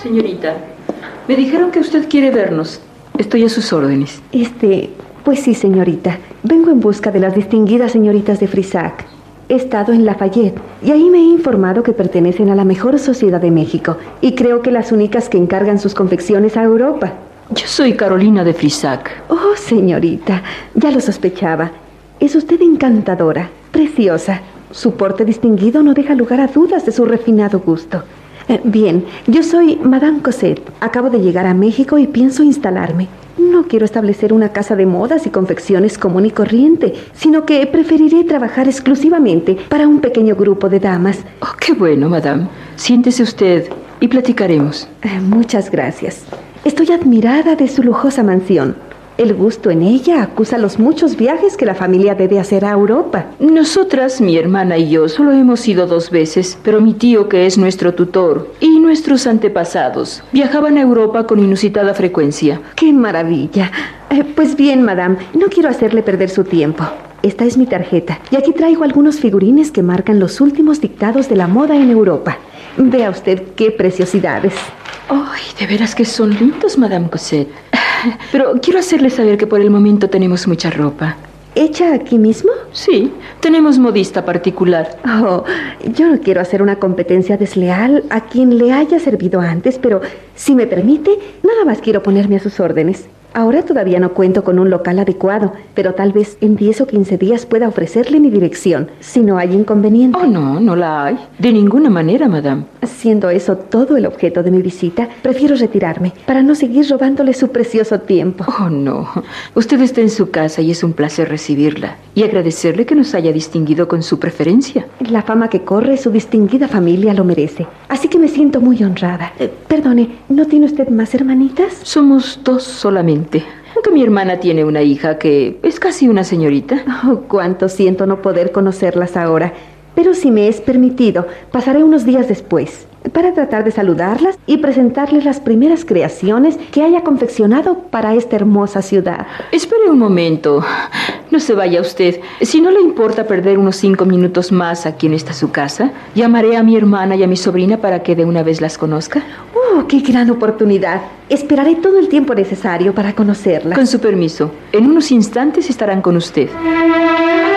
Señorita, me dijeron que usted quiere vernos. Estoy a sus órdenes. Pues sí, señorita. Vengo en busca de las distinguidas señoritas de Frisac. He estado en Lafayette y ahí me he informado que pertenecen a la mejor sociedad de México y creo que las únicas que encargan sus confecciones a Europa. Yo soy Carolina de Frisac. Oh, señorita, ya lo sospechaba. Es usted encantadora, preciosa. Su porte distinguido no deja lugar a dudas de su refinado gusto. Bien, yo soy Madame Cosette. Acabo de llegar a México y pienso instalarme. No quiero establecer una casa de modas y confecciones común y corriente, sino que preferiré trabajar exclusivamente para un pequeño grupo de damas. Oh, qué bueno, madame. Siéntese usted y platicaremos. Muchas gracias. Estoy admirada de su lujosa mansión. El gusto en ella acusa los muchos viajes que la familia debe hacer a Europa. Nosotras, mi hermana y yo, solo hemos ido 2 veces, pero mi tío, que es nuestro tutor, y nuestros antepasados viajaban a Europa con inusitada frecuencia. ¡Qué maravilla! Pues bien, madame, no quiero hacerle perder su tiempo. Esta es mi tarjeta, y aquí traigo algunos figurines que marcan los últimos dictados de la moda en Europa. Vea usted qué preciosidades. ¡Ay, de veras que son lindos, Madame Cosette! Pero quiero hacerle saber que por el momento tenemos mucha ropa. ¿Hecha aquí mismo? Sí, tenemos modista particular. Oh, yo no quiero hacer una competencia desleal a quien le haya servido antes, pero si me permite, nada más quiero ponerme a sus órdenes. Ahora todavía no cuento con un local adecuado, pero tal vez en 10 o 15 días pueda ofrecerle mi dirección, si no hay inconveniente. Oh, no, no la hay. De ninguna manera, madame. Siendo eso todo el objeto de mi visita, prefiero retirarme para no seguir robándole su precioso tiempo. Oh, no. Usted está en su casa y es un placer recibirla y agradecerle que nos haya distinguido con su preferencia. La fama que corre su distinguida familia lo merece, así que me siento muy honrada. Perdone, ¿no tiene usted más hermanitas? Somos 2 solamente. Aunque mi hermana tiene una hija que es casi una señorita. Oh, cuánto siento no poder conocerlas ahora. Pero si me es permitido, pasaré unos días después para tratar de saludarlas y presentarles las primeras creaciones que haya confeccionado para esta hermosa ciudad. Espere un momento. No se vaya usted. Si no le importa perder unos 5 minutos más aquí en esta su casa, llamaré a mi hermana y a mi sobrina para que de una vez las conozca. ¡Oh, qué gran oportunidad! Esperaré todo el tiempo necesario para conocerlas. Con su permiso. En unos instantes estarán con usted.